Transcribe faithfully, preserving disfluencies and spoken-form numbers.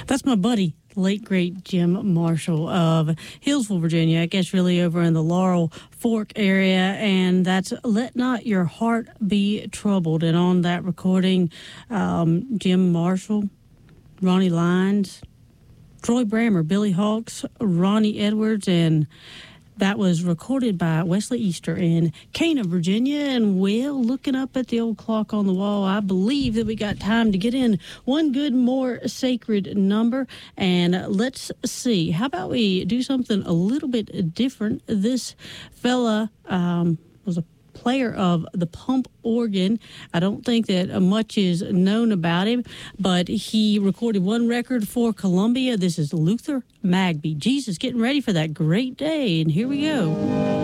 That's my buddy, late great Jim Marshall of Hillsville, Virginia. I guess really over in the Laurel Fork area, and that's "Let Not Your Heart Be Troubled." And on that recording, um, Jim Marshall, Ronnie Lyons, Troy Brammer, Billy Hawks, Ronnie Edwards, and that was recorded by Wesley Easter in Cana, Virginia. And, well, looking up at the old clock on the wall, I believe that we got time to get in one good more sacred number. And let's see. How about we do something a little bit different? This fella um, was a player of the pump organ. I don't think that much is known about him, but he recorded one record for Columbia. This is Luther Magby. Jesus, getting ready for that great day, and here we go.